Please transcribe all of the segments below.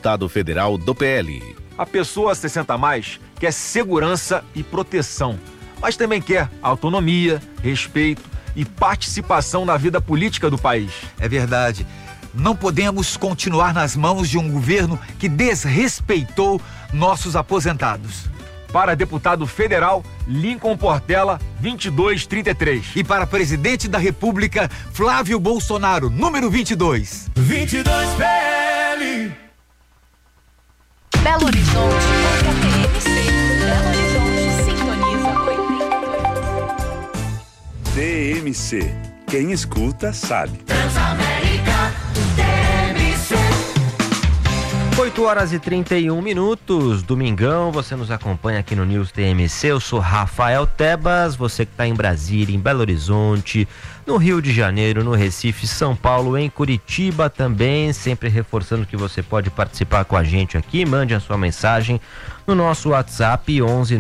deputado federal do PL. A pessoa 60+, quer segurança e proteção, mas também quer autonomia, respeito e participação na vida política do país. É verdade. Não podemos continuar nas mãos de um governo que desrespeitou nossos aposentados. Para deputado federal, Lincoln Portela, 2233. E para presidente da República, Flávio Bolsonaro, número 22. 22 PL. Belo Horizonte, TMC. Belo Horizonte, sintoniza 80. TMC. Quem escuta sabe. Transamérica, TMC. 8h31, domingão, você nos acompanha aqui no News TMC, eu sou Rafael Tebas, você que está em Brasília, em Belo Horizonte, no Rio de Janeiro, no Recife, São Paulo, em Curitiba também, sempre reforçando que você pode participar com a gente aqui, mande a sua mensagem no nosso WhatsApp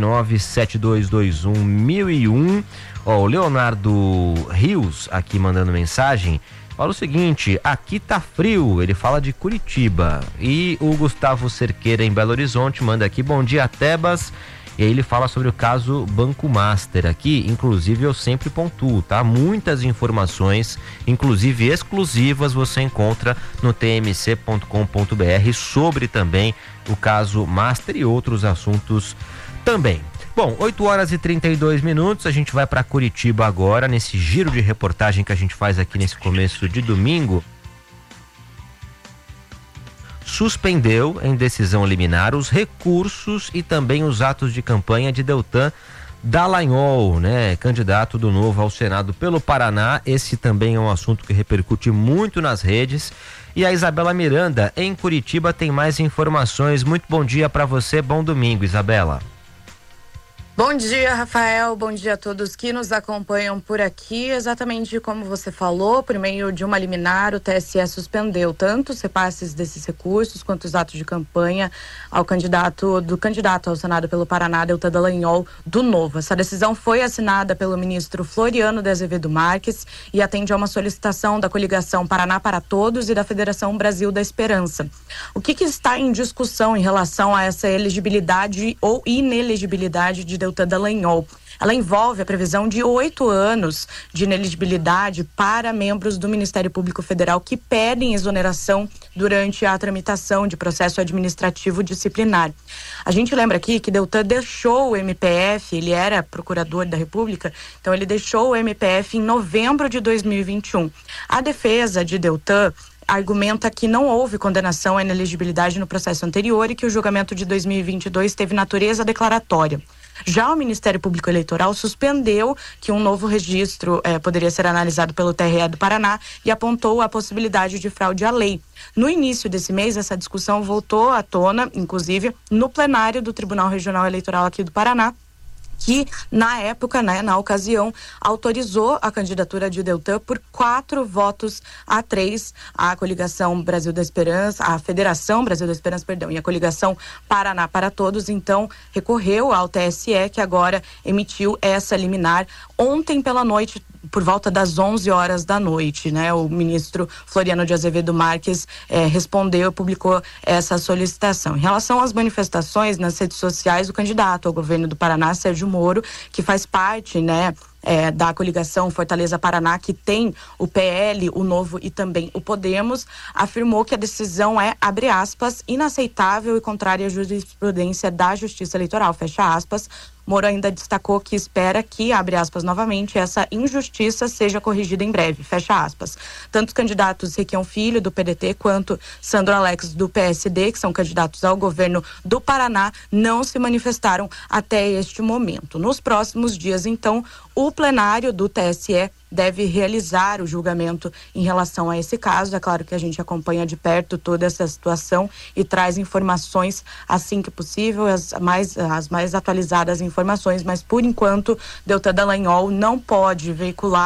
11972211001. O Leonardo Rios aqui mandando mensagem, fala o seguinte: aqui tá frio, ele fala de Curitiba. E o Gustavo Cerqueira em Belo Horizonte manda aqui: bom dia, Tebas. E aí ele fala sobre o caso Banco Master aqui, inclusive eu sempre pontuo, tá? Muitas informações, inclusive exclusivas, você encontra no tmc.com.br sobre também o caso Master e outros assuntos também. Bom, 8h32, a gente vai para Curitiba agora, nesse giro de reportagem que a gente faz aqui nesse começo de domingo. Suspendeu em decisão liminar os recursos e também os atos de campanha de Deltan Dallagnol, né? Candidato do Novo ao Senado pelo Paraná. Esse também é um assunto que repercute muito nas redes. E a Isabela Miranda, em Curitiba, tem mais informações. Muito bom dia para você, bom domingo, Isabela. Bom dia, Rafael. Bom dia a todos que nos acompanham por aqui. Exatamente como você falou, por meio de uma liminar, o TSE suspendeu tanto os repasses desses recursos quanto os atos de campanha ao candidato ao Senado pelo Paraná, Deltan Dallagnol, do Novo. Essa decisão foi assinada pelo ministro Floriano de Azevedo Marques e atende a uma solicitação da coligação Paraná para Todos e da Federação Brasil da Esperança. O que está em discussão em relação a essa elegibilidade ou inelegibilidade de Deltan Dallagnol? Ela envolve a previsão de 8 anos de inelegibilidade para membros do Ministério Público Federal que pedem exoneração durante a tramitação de processo administrativo disciplinar. A gente lembra aqui que Deltan deixou o MPF, ele era procurador da República, então ele deixou o MPF em novembro de 2021. A defesa de Deltan argumenta que não houve condenação à inelegibilidade no processo anterior e que o julgamento de 2022 teve natureza declaratória. Já o Ministério Público Eleitoral suspendeu que um novo registro poderia ser analisado pelo TRE do Paraná e apontou a possibilidade de fraude à lei. No início desse mês, essa discussão voltou à tona, inclusive, no plenário do Tribunal Regional Eleitoral aqui do Paraná, que na época, na ocasião, autorizou a candidatura de Deltan por 4-3. A coligação Brasil da Esperança, a Federação Brasil da Esperança, e a coligação Paraná para Todos, então, recorreu ao TSE, que agora emitiu essa liminar ontem pela noite, por volta das 11 horas da noite, né? O ministro Floriano de Azevedo Marques respondeu e publicou essa solicitação. Em relação às manifestações nas redes sociais, o candidato ao governo do Paraná, Sérgio Moro, que faz parte, né, da coligação Fortaleza Paraná, que tem o PL, o Novo e também o Podemos, afirmou que a decisão é, abre aspas, inaceitável e contrária à jurisprudência da Justiça Eleitoral, fecha aspas. Moro ainda destacou que espera que, abre aspas novamente, essa injustiça seja corrigida em breve, fecha aspas. Tanto os candidatos Requião Filho, do PDT, quanto Sandro Alex, do PSD, que são candidatos ao governo do Paraná, não se manifestaram até este momento. Nos próximos dias, então, o plenário do TSE deve realizar o julgamento em relação a esse caso. É claro que a gente acompanha de perto toda essa situação e traz informações assim que possível, as mais atualizadas informações, mas por enquanto Deltan Dallagnol não pode veicular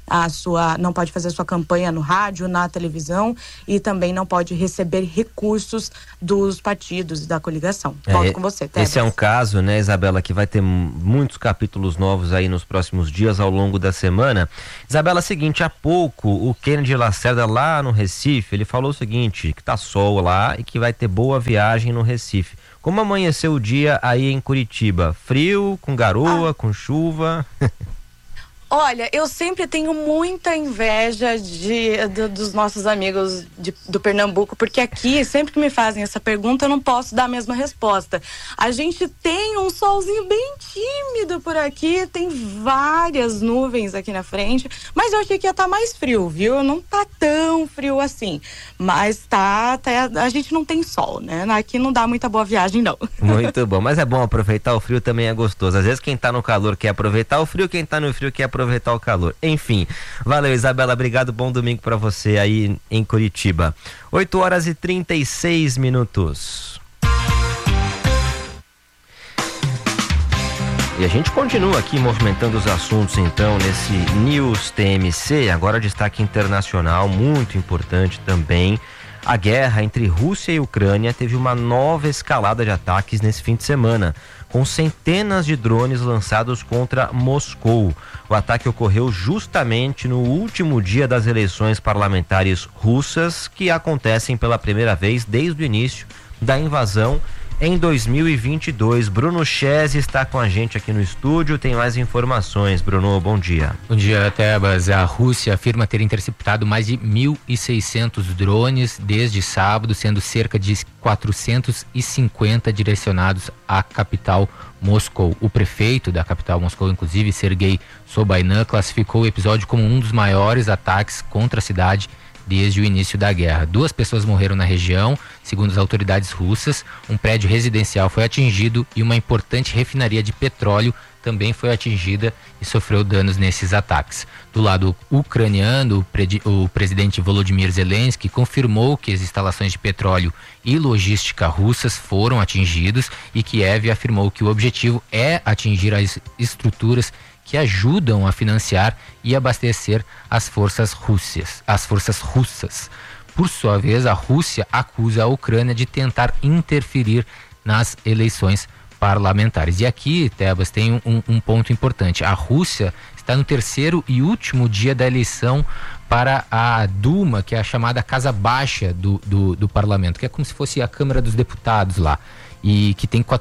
não pode fazer a sua campanha no rádio, na televisão e também não pode receber recursos dos partidos e da coligação. Volto com você, Tebas. Esse é um caso, né, Isabela, que vai ter muitos capítulos novos aí nos próximos dias, ao longo da semana. Isabela, seguinte, há pouco o Kennedy Lacerda lá no Recife, ele falou o seguinte, que tá sol lá e que vai ter boa viagem no Recife. Como amanheceu o dia aí em Curitiba? Frio, com garoa, com chuva? Olha, eu sempre tenho muita inveja dos nossos amigos do Pernambuco, porque aqui, sempre que me fazem essa pergunta, eu não posso dar a mesma resposta. A gente tem um solzinho bem tímido por aqui, tem várias nuvens aqui na frente, mas eu achei que ia estar mais frio, viu? Não tá tão frio assim, mas a gente não tem sol, né? Aqui não dá muita boa viagem, não. Muito bom, mas é bom aproveitar o frio, também é gostoso. Às vezes quem tá no calor quer aproveitar o frio, quem tá no frio quer aproveitar o calor. Enfim, valeu, Isabela, obrigado, bom domingo pra você aí em Curitiba. 8h36. E a gente continua aqui movimentando os assuntos então nesse News TMC, agora destaque internacional muito importante também. A guerra entre Rússia e Ucrânia teve uma nova escalada de ataques nesse fim de semana, com centenas de drones lançados contra Moscou. O ataque ocorreu justamente no último dia das eleições parlamentares russas, que acontecem pela primeira vez desde o início da invasão em 2022. Bruno Chese está com a gente aqui no estúdio, tem mais informações. Bruno, bom dia. Bom dia, Tebas. A Rússia afirma ter interceptado mais de 1.600 drones desde sábado, sendo cerca de 450 direcionados à capital Moscou. O prefeito da capital Moscou, inclusive, Sergei Sobyanin, classificou o episódio como um dos maiores ataques contra a cidade desde o início da guerra. 2 pessoas morreram na região, segundo as autoridades russas. Um prédio residencial foi atingido e uma importante refinaria de petróleo também foi atingida e sofreu danos nesses ataques. Do lado ucraniano, o presidente Volodymyr Zelensky confirmou que as instalações de petróleo e logística russas foram atingidos e Kiev afirmou que o objetivo é atingir as estruturas que ajudam a financiar e abastecer as forças russas. Por sua vez, a Rússia acusa a Ucrânia de tentar interferir nas eleições parlamentares. E aqui, Tebas, tem um ponto importante. A Rússia está no 3º e último dia da eleição para a Duma, que é a chamada Casa Baixa do parlamento, que é como se fosse a Câmara dos Deputados lá, e que tem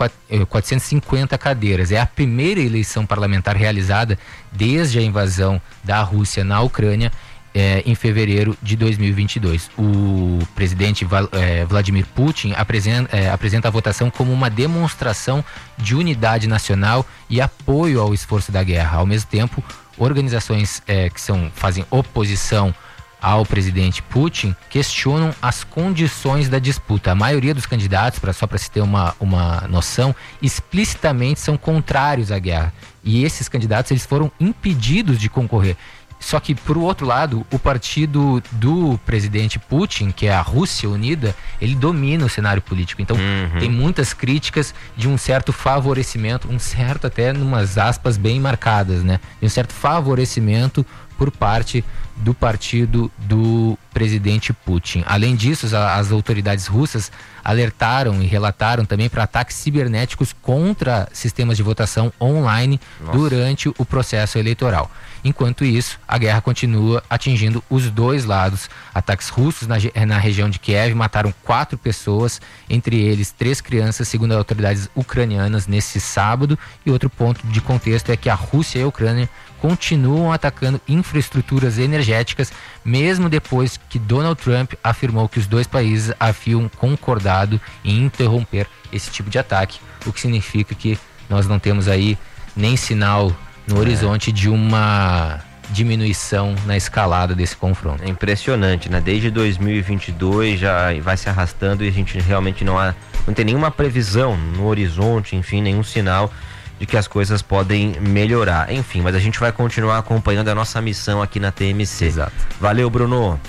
450 cadeiras. É a primeira eleição parlamentar realizada desde a invasão da Rússia na Ucrânia em fevereiro de 2022. O presidente Vladimir Putin apresenta a votação como uma demonstração de unidade nacional e apoio ao esforço da guerra. Ao mesmo tempo, organizações que fazem oposição ao presidente Putin questionam as condições da disputa. A maioria dos candidatos, só para se ter uma noção, explicitamente são contrários à guerra. E esses candidatos eles foram impedidos de concorrer. Só que, por outro lado, o partido do presidente Putin, que é a Rússia Unida, ele domina o cenário político. Então, tem muitas críticas de um certo favorecimento, um certo até, numas aspas bem marcadas, né? De um certo favorecimento por parte do partido do presidente Putin. Além disso, as autoridades russas alertaram e relataram também para ataques cibernéticos contra sistemas de votação online durante o processo eleitoral. Enquanto isso, a guerra continua atingindo os dois lados. Ataques russos na região de Kiev mataram 4 pessoas, entre eles 3 crianças, segundo as autoridades ucranianas, nesse sábado. E outro ponto de contexto é que a Rússia e a Ucrânia continuam atacando infraestruturas energéticas, mesmo depois que Donald Trump afirmou que os dois países haviam concordado em interromper esse tipo de ataque, o que significa que nós não temos aí nem sinal no horizonte de uma diminuição na escalada desse confronto. É impressionante, né? Desde 2022 já vai se arrastando e a gente realmente não tem nenhuma previsão no horizonte, enfim, nenhum sinal de que as coisas podem melhorar. Enfim, mas a gente vai continuar acompanhando a nossa missão aqui na TMC. Exato. Valeu, Bruno.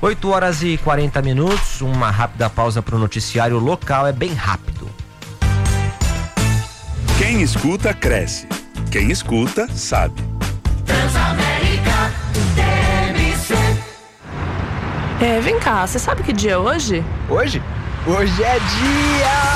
8h40, uma rápida pausa para o noticiário local, é bem rápido. Quem escuta, cresce. Quem escuta, sabe. Transamérica. Vem cá, você sabe que dia é hoje? Hoje? Hoje é dia!